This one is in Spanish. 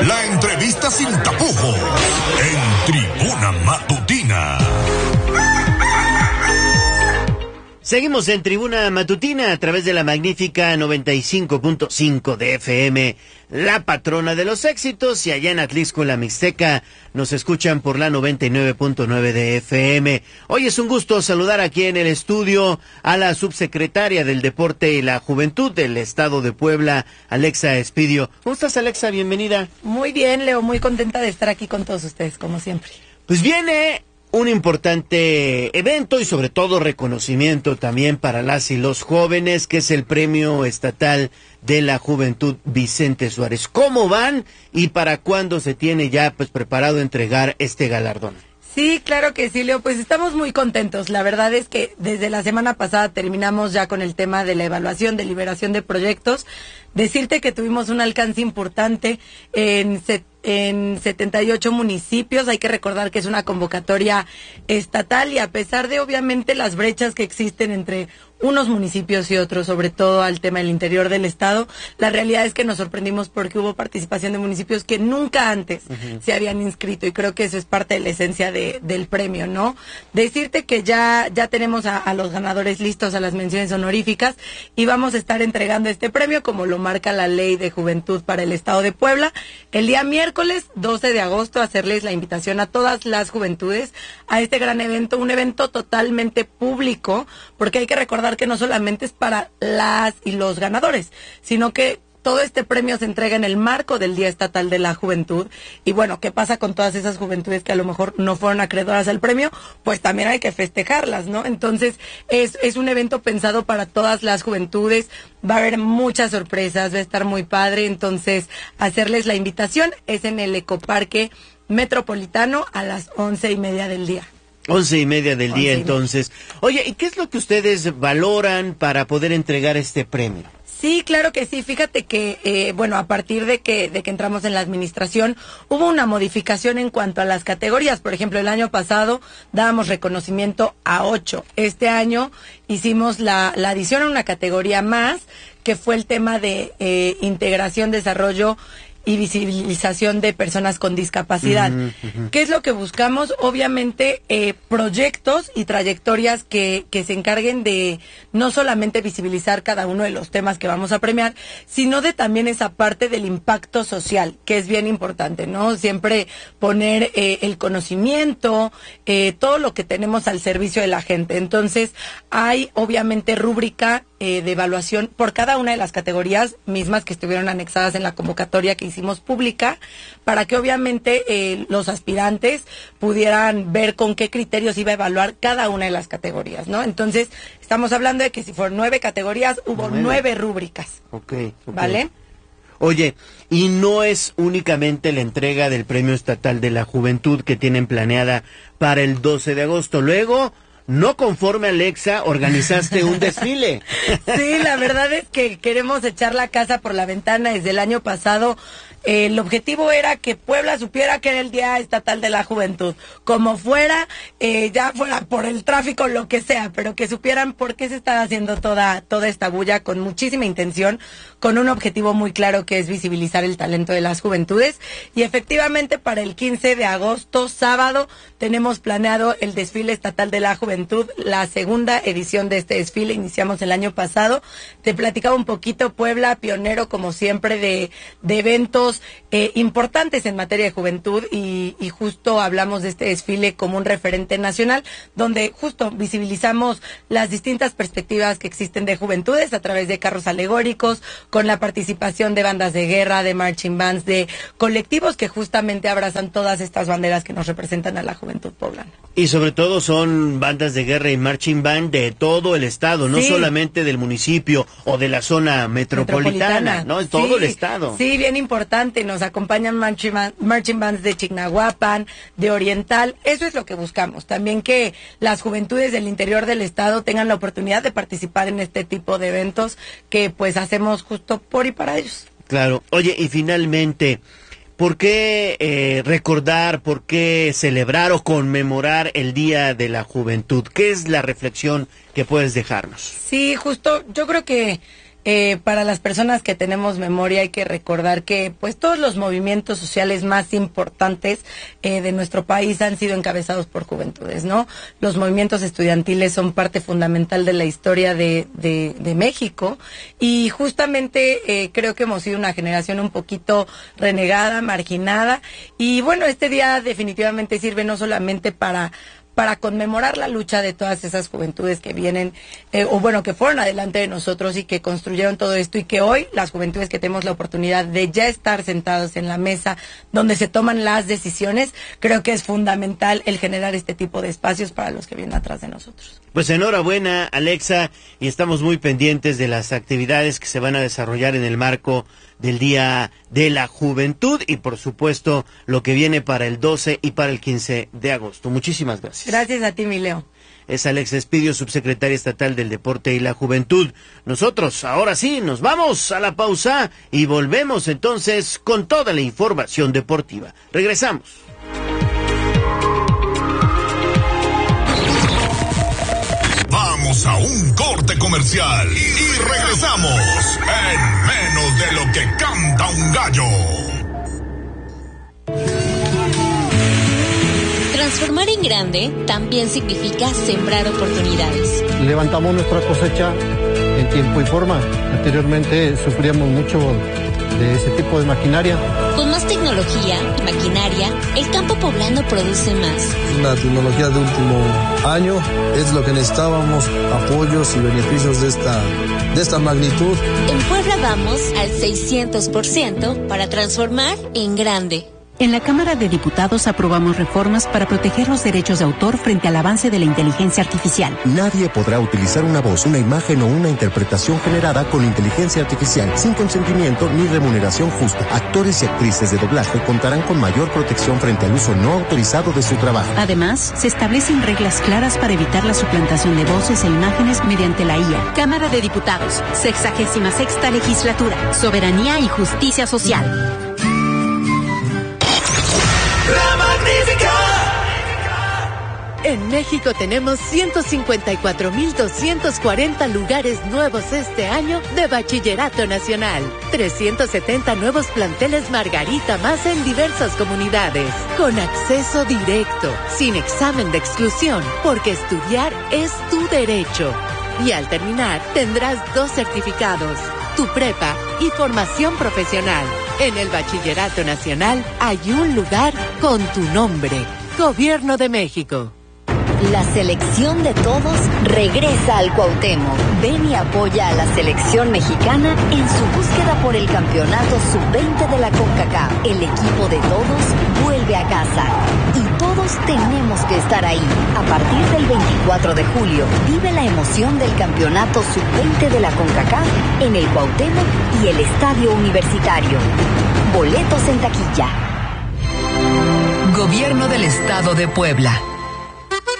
La entrevista sin tapujos en Tribuna Matutina. Seguimos en Tribuna Matutina a través de la magnífica 95.5 de FM, la patrona de los éxitos, y allá en Atlixco, la Mixteca, nos escuchan por la 99.9 de FM. Hoy es un gusto saludar aquí en el estudio a la subsecretaria del Deporte y la Juventud del Estado de Puebla, Alexa Espidio. ¿Cómo estás, Alexa? Bienvenida. Muy bien, Leo, muy contenta de estar aquí con todos ustedes, como siempre. Pues viene un importante evento y sobre todo reconocimiento también para las y los jóvenes, que es el Premio Estatal de la Juventud Vicente Suárez. ¿Cómo van y para cuándo se tiene ya preparado entregar este galardón? Sí, claro que sí, Leo, pues estamos muy contentos. La verdad es que desde la semana pasada terminamos ya con el tema de la evaluación, de liberación de proyectos. Decirte que tuvimos un alcance importante en 78 municipios. Hay que recordar que es una convocatoria estatal y a pesar de obviamente las brechas que existen entre unos municipios y otros, sobre todo al tema del interior del estado, la realidad es que nos sorprendimos porque hubo participación de municipios que nunca antes se habían inscrito, y creo que eso es parte de la esencia del premio, ¿no? Decirte que ya tenemos a los ganadores listos, a las menciones honoríficas, y vamos a estar entregando este premio como lo marca la Ley de Juventud para el Estado de Puebla el día miércoles 12 de agosto, hacerles la invitación a todas las juventudes a este gran evento, un evento totalmente público, porque hay que recordar que no solamente es para las y los ganadores, sino que todo este premio se entrega en el marco del Día Estatal de la Juventud. Y bueno, ¿qué pasa con todas esas juventudes que a lo mejor no fueron acreedoras al premio? Pues también hay que festejarlas, ¿no? Entonces, es un evento pensado para todas las juventudes. Va a haber muchas sorpresas, va a estar muy padre. Entonces, hacerles la invitación es en el Ecoparque Metropolitano a las 11:30 del día. 11:30 del día, entonces. Oye, ¿y qué es lo que ustedes valoran para poder entregar este premio? Sí, claro que sí. Fíjate que, bueno, a partir de que entramos en la administración, hubo una modificación en cuanto a las categorías. Por ejemplo, el año pasado dábamos reconocimiento a 8. Este año hicimos la adición a una categoría más, que fue el tema de integración, desarrollo y visibilización de personas con discapacidad. ¿Qué es lo que buscamos? Obviamente, proyectos y trayectorias que se encarguen de no solamente visibilizar cada uno de los temas que vamos a premiar, sino de también esa parte del impacto social, que es bien importante, ¿no? Siempre poner el conocimiento, todo lo que tenemos al servicio de la gente. Entonces, hay obviamente rúbrica de evaluación por cada una de las categorías mismas que estuvieron anexadas en la convocatoria que hicimos pública, para que obviamente los aspirantes pudieran ver con qué criterios iba a evaluar cada una de las categorías, ¿no? Entonces, estamos hablando de que si fueron 9 categorías, hubo 9 rúbricas. Okay. ¿Vale? Oye, y no es únicamente la entrega del Premio Estatal de la Juventud que tienen planeada para el 12 de agosto. Luego, no conforme, Alexa, organizaste un desfile. Sí, la verdad es que queremos echar la casa por la ventana desde el año pasado. El objetivo era que Puebla supiera que era el Día Estatal de la Juventud, como fuera, ya fuera por el tráfico, lo que sea, pero que supieran por qué se estaba haciendo toda esta bulla con muchísima intención, con un objetivo muy claro que es visibilizar el talento de las juventudes. Y efectivamente para el 15 de agosto, sábado, tenemos planeado el desfile estatal de la juventud, la segunda edición de este desfile. Iniciamos el año pasado. Te platicaba un poquito, Puebla, pionero como siempre de eventos importantes en materia de juventud, y justo hablamos de este desfile como un referente nacional, donde justo visibilizamos las distintas perspectivas que existen de juventudes a través de carros alegóricos, con la participación de bandas de guerra, de marching bands, de colectivos que justamente abrazan todas estas banderas que nos representan a la juventud poblana. Y sobre todo son bandas de guerra y marching band de todo el estado, no solamente del municipio o de la zona metropolitana, ¿no? En todo el estado. Sí, bien importante. Nos acompañan marching bands de Chignahuapan, de Oriental. Eso es lo que buscamos. También que las juventudes del interior del estado tengan la oportunidad de participar en este tipo de eventos que pues hacemos justo por y para ellos. Claro. Oye, y finalmente, ¿por qué recordar, por qué celebrar o conmemorar el Día de la Juventud? ¿Qué es la reflexión que puedes dejarnos? Sí, justo, yo creo que para las personas que tenemos memoria hay que recordar que pues todos los movimientos sociales más importantes de nuestro país han sido encabezados por juventudes, ¿no? Los movimientos estudiantiles son parte fundamental de la historia de México, y justamente creo que hemos sido una generación un poquito renegada, marginada, y bueno, este día definitivamente sirve no solamente para conmemorar la lucha de todas esas juventudes que vienen, que fueron adelante de nosotros y que construyeron todo esto, y que hoy las juventudes que tenemos la oportunidad de ya estar sentados en la mesa donde se toman las decisiones, creo que es fundamental el generar este tipo de espacios para los que vienen atrás de nosotros. Pues enhorabuena, Alexa, y estamos muy pendientes de las actividades que se van a desarrollar en el marco del Día de la Juventud y por supuesto lo que viene para el 12 y para el 15 de agosto. Muchísimas gracias. Gracias a ti, mi Leo. Es Alexa Espidio, subsecretaria estatal del Deporte y la Juventud. Nosotros, ahora sí, nos vamos a la pausa y volvemos entonces con toda la información deportiva. Regresamos. Vamos a un corte comercial y regresamos en menos de lo que canta un gallo. Transformar en grande también significa sembrar oportunidades. Levantamos nuestra cosecha en tiempo y forma. Anteriormente sufríamos mucho de ese tipo de maquinaria. Con más tecnología y maquinaria, el campo poblano produce más. La tecnología de último año es lo que necesitábamos, apoyos y beneficios de esta magnitud. En Puebla vamos al 600% para transformar en grande. En la Cámara de Diputados aprobamos reformas para proteger los derechos de autor frente al avance de la inteligencia artificial. Nadie podrá utilizar una voz, una imagen o una interpretación generada con inteligencia artificial sin consentimiento ni remuneración justa. Actores y actrices de doblaje contarán con mayor protección frente al uso no autorizado de su trabajo. Además, se establecen reglas claras para evitar la suplantación de voces e imágenes mediante la IA. Cámara de Diputados, 66ª Legislatura, Soberanía y Justicia Social. ¡La Magnífica! En México tenemos 154,240 lugares nuevos este año de Bachillerato Nacional. 370 nuevos planteles Margarita más en diversas comunidades. Con acceso directo, sin examen de exclusión, porque estudiar es tu derecho. Y al terminar, tendrás 2 certificados, tu prepa y formación profesional. En el Bachillerato Nacional hay un lugar con tu nombre. Gobierno de México. La selección de todos regresa al Cuauhtémoc. Ven y apoya a la selección mexicana en su búsqueda por el campeonato sub-20 de la CONCACAF. El equipo de todos vuelve a casa y todos tenemos que estar ahí. A partir del 24 de julio, vive la emoción del campeonato sub-20 de la CONCACAF en el Cuauhtémoc y el Estadio Universitario. Boletos en taquilla. Gobierno del Estado de Puebla.